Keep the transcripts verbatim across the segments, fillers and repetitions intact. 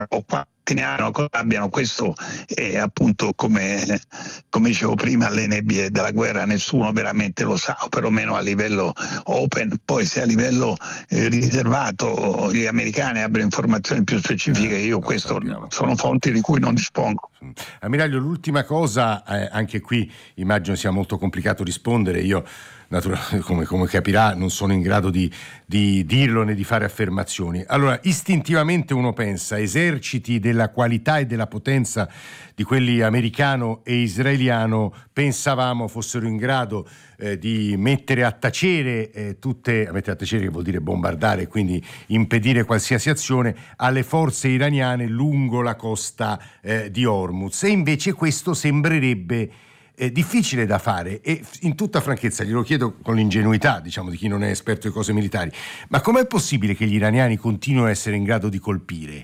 o quanti ne hanno, cosa abbiano, questo è appunto, come, come dicevo prima, alle nebbie della guerra nessuno veramente lo sa, o perlomeno a livello open. Poi se a livello eh, riservato gli americani abbiano informazioni più specifiche, io eh, questo sono fonti di cui non dispongo. Ammiraglio, l'ultima cosa, eh, anche qui immagino sia molto complicato rispondere, io naturalmente, come, come capirà, non sono in grado di, di dirlo né di fare affermazioni. Allora, istintivamente uno pensa, eserciti della qualità e della potenza di quelli americano e israeliano, pensavamo fossero in grado eh, di mettere a tacere eh, tutte, a mettere a tacere che vuol dire bombardare, quindi impedire qualsiasi azione alle forze iraniane lungo la costa eh, di Hormuz. E invece questo sembrerebbe È difficile da fare, e in tutta franchezza glielo chiedo con l'ingenuità, diciamo, di chi non è esperto di cose militari, ma com'è possibile che gli iraniani continuino a essere in grado di colpire?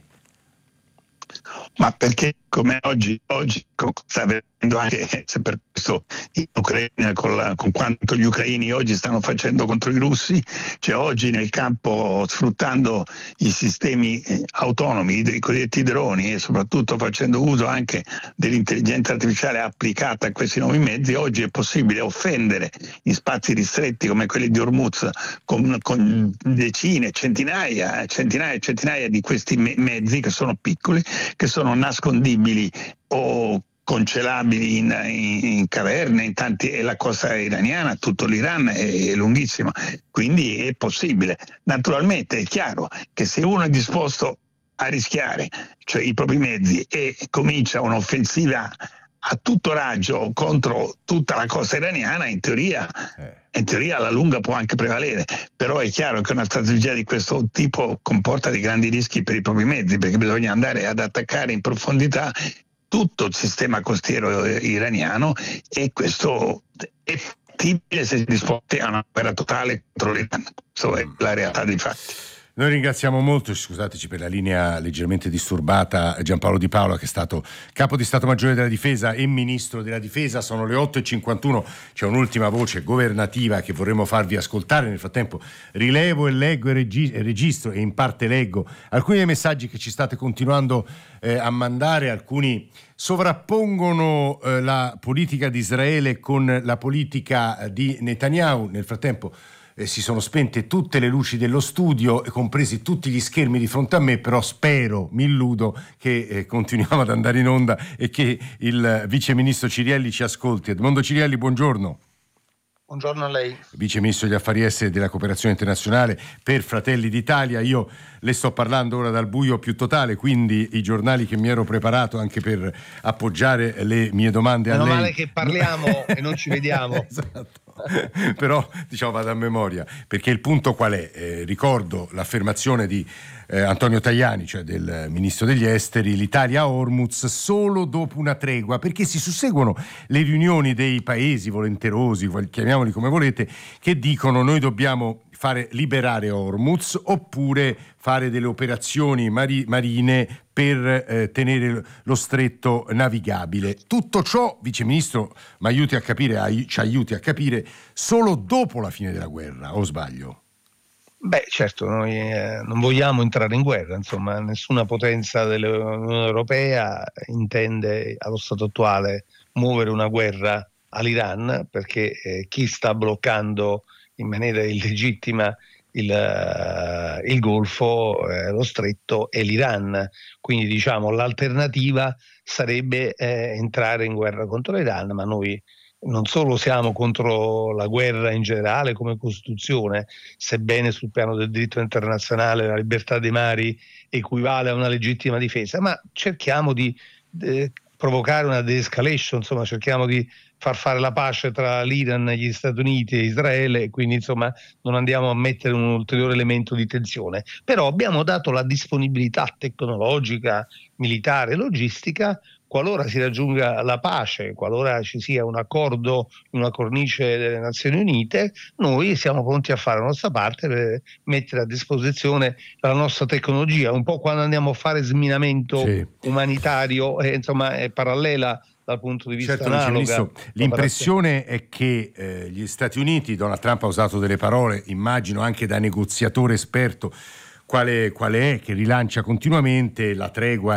Ma perché come oggi, oggi sta avvenendo anche, se per questo in Ucraina, con, la, con quanto gli ucraini oggi stanno facendo contro i russi, cioè oggi nel campo, sfruttando i sistemi autonomi, i cosiddetti droni, e soprattutto facendo uso anche dell'intelligenza artificiale applicata a questi nuovi mezzi, oggi è possibile offendere in spazi ristretti come quelli di Hormuz con, con decine, centinaia, centinaia e centinaia di questi me- mezzi che sono piccoli, che sono nascondibili o congelabili in, in, in caverne, in tanti, e la costa iraniana, tutto l'Iran è, è lunghissimo, quindi è possibile. Naturalmente è chiaro che se uno è disposto a rischiare, cioè i propri mezzi, e comincia un'offensiva a tutto raggio contro tutta la costa iraniana, in teoria, in teoria alla lunga può anche prevalere, però è chiaro che una strategia di questo tipo comporta dei grandi rischi per i propri mezzi, perché bisogna andare ad attaccare in profondità tutto il sistema costiero iraniano, e questo è fattibile se si è disposti a una guerra totale contro l'Iran. Questa è la realtà dei fatti. Noi ringraziamo molto, scusateci per la linea leggermente disturbata, Giampaolo Di Paola, che è stato capo di Stato Maggiore della Difesa e Ministro della Difesa. Sono le otto e cinquantuno, c'è un'ultima voce governativa che vorremmo farvi ascoltare. Nel frattempo rilevo e leggo e, regi- e registro, e in parte leggo alcuni dei messaggi che ci state continuando eh, a mandare. Alcuni sovrappongono eh, la politica di Israele con la politica di Netanyahu. Nel frattempo Eh, si sono spente tutte le luci dello studio, compresi tutti gli schermi di fronte a me, però spero, mi illudo, che eh, continuiamo ad andare in onda e che il vice ministro Cirielli ci ascolti. Edmondo Cirielli, buongiorno. Buongiorno a lei. Vice ministro degli affari esteri e della cooperazione internazionale per Fratelli d'Italia. Io le sto parlando ora dal buio più totale, quindi i giornali che mi ero preparato anche per appoggiare le mie domande Meno a lei. Meno male che parliamo e non ci vediamo. Esatto. Però diciamo vado a memoria, perché il punto qual è? Eh, ricordo l'affermazione di eh, Antonio Tajani, cioè del ministro degli esteri: l'Italia a Hormuz solo dopo una tregua, perché si susseguono le riunioni dei paesi volenterosi, chiamiamoli come volete, che dicono noi dobbiamo fare liberare Hormuz oppure fare delle operazioni mari- marine per eh, tenere lo stretto navigabile. Tutto ciò, Vice Ministro, mi aiuti a capire, ai- ci aiuti a capire, solo dopo la fine della guerra, o sbaglio? Beh, certo, noi eh, non vogliamo entrare in guerra, insomma, nessuna potenza dell'Unione Europea intende allo stato attuale muovere una guerra all'Iran, perché eh, chi sta bloccando in maniera illegittima il, uh, il Golfo, eh, lo stretto, è l'Iran. Quindi diciamo l'alternativa sarebbe eh, entrare in guerra contro l'Iran, ma noi non solo siamo contro la guerra in generale come Costituzione, sebbene sul piano del diritto internazionale la libertà dei mari equivale a una legittima difesa, ma cerchiamo di eh, provocare una de-escalation, insomma cerchiamo di far fare la pace tra l'Iran, gli Stati Uniti e Israele, e quindi insomma non andiamo a mettere un ulteriore elemento di tensione. Però abbiamo dato la disponibilità tecnologica, militare e logistica qualora si raggiunga la pace, qualora ci sia un accordo, una cornice delle Nazioni Unite. Noi siamo pronti a fare la nostra parte per mettere a disposizione la nostra tecnologia, un po' quando andiamo a fare sminamento sì. umanitario, eh, insomma è parallela dal punto di vista certo, analoga. Ministro, l'impressione è che eh, gli Stati Uniti, Donald Trump ha usato delle parole, immagino anche da negoziatore esperto, quale, quale è, che rilancia continuamente la tregua